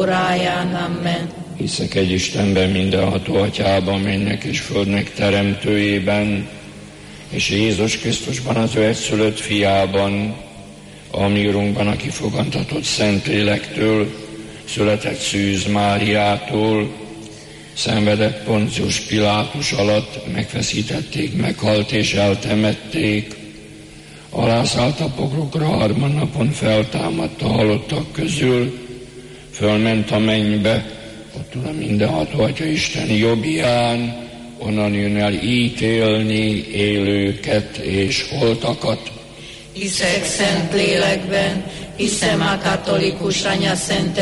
óráján. Amen. Hiszek egy Istenben, mindenható Atyában, mennek és földnek teremtőjében, és Jézus Krisztusban, az ő egyszülött fiában, a mi Urunkban, aki fogantatott Szentlélektől, született Szűz Máriától, szenvedett Poncius Pilátus alatt, megfeszítették, meghalt és eltemették, alászállt a poklokra, harmadnapon feltámadt a halottak közül, fölment a mennybe, ott ül a mindenható Atya Isten jobbján, onnan jön el ítélni élőket és holtakat. Hiszek Szentlélekben, hiszem a katolikus Anya Szent